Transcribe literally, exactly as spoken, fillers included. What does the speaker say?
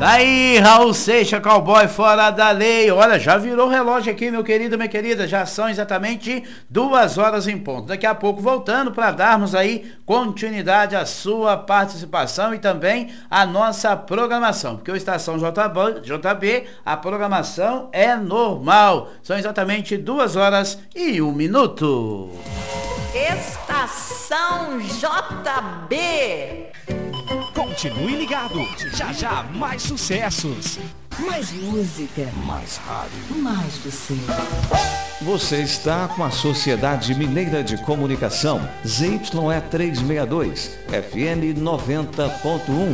Daí, Raul Seixas, cowboy fora da lei. Olha, já virou o relógio aqui, meu querido, minha querida. Já são exatamente duas horas em ponto. Daqui a pouco voltando para darmos aí continuidade à sua participação e também à nossa programação. Porque o Estação J B, J B, a programação é normal. São exatamente duas horas e um minuto. Estação J B. Continue ligado, já já mais sucessos. Mais música. Mais rádio. Mais do seu. Você está com a Sociedade Mineira de Comunicação, Z Y E trezentos e sessenta e dois, F M noventa ponto um.